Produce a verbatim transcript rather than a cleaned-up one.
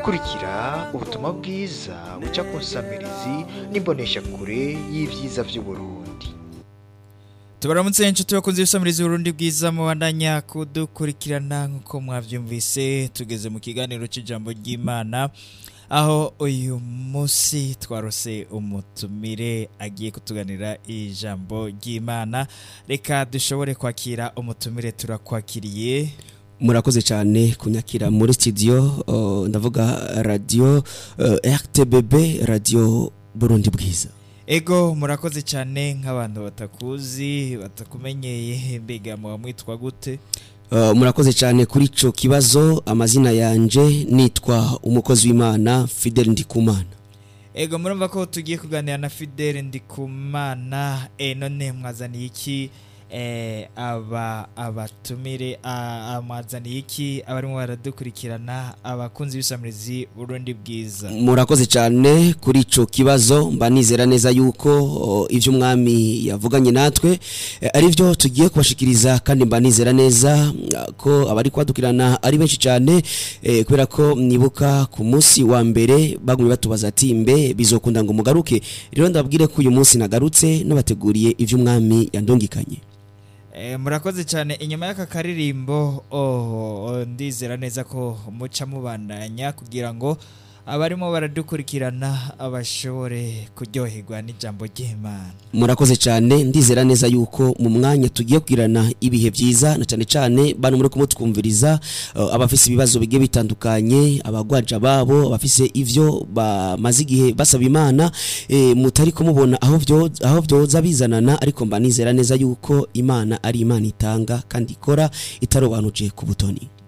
kurikira ubutumwa bwiza buca ku nsamirizi n'imbonesha kure y'ivyiza vy'Uburundi. Tubaramutse inshuti bakunze ibisamirizi Burundi bwiza mubandanya kudukurikirana nkuko mwavyumvise tugeze mu kiganiro c'ijambo ry'Imana aho uyu munsi twarose umutumire agiye kutuganira ijambo ry'Imana. Reka dushobore kwakira umutumire turakwakiriye. Murakoze cyane kunyakira muri studio uh, ndavuga radio uh, R T B B radio Burundi bwiza. Ego murakoze cyane nk'abantu batakuzi batakumenyeye mbega mu mwitwa gute? Uh, murakoze cyane kuri ico kibazo. Amazina yanje nitwa umukozi w'Imana Fidel Ndikumana. Ego murumva ko tugiye kuganira na Fidel Ndikumana. E none mwazaniye iki eh aba abatumire amazaniye iki abarimo baradukurikirana abakunzi b'isamirizi Burundi bwiza? Murakoze cyane kuri ico kibazo. Mba nizera neza yuko ivyo umwami yavuganye natwe ari byo tugiye kubashikiriza, kandi mba nizera neza ko abari kwadukirana ari benshi cyane eh, kubera ko nibuka ku munsi wa mbere bagumye batubaza ati mbe bizokunda ngo mugaruke. Rero ndabwire ko uyu munsi nagarutse nabateguriye ivyo umwami yandongikanye. E, murakoze cyane. Inyuma y'aka karirimbo oh, ndizera neza ko muca mubandanya kugira ngo abarimo baradukurikirana abashobore kuryoherwa n'ijambo ry'Imana. Murakoze cyane. Ndizera neza yuko mu mwanya tugiye kwirana ibihe byiza, na cyane cyane bano muri kumutwumviriza uh, abafise ibibazo bigiye bitandukanye, abagwaja babo abafise ivyo bamaze igihe basaba Imana e, mutari kumubona aho byo aho byoza bizanana, ariko mba nizera neza yuko Imana ari Imana itanga kandi ikora itarobanuje ku butoni.